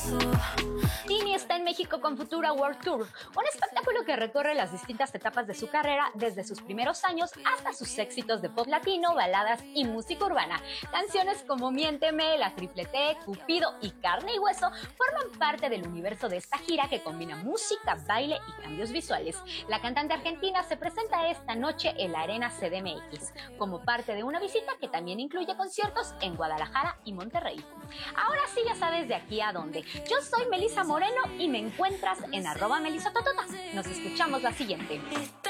Tini está en México con Futura World Tour, un espectáculo que recorre las distintas etapas de su carrera desde sus primeros años hasta sus éxitos de pop latino, baladas y música urbana. Canciones como Miénteme, La Triple T, Cupido y Carne y Hueso forman parte del universo de esta gira que combina música, baile y cambios visuales. La cantante argentina se presenta esta noche en la Arena CDMX, como parte de una visita que también incluye conciertos en Guadalajara y Monterrey. Ahora sí ya sabes de aquí a dónde. Yo soy Melissa Moreno y me encuentras en @melisototota. Nos escuchamos la siguiente.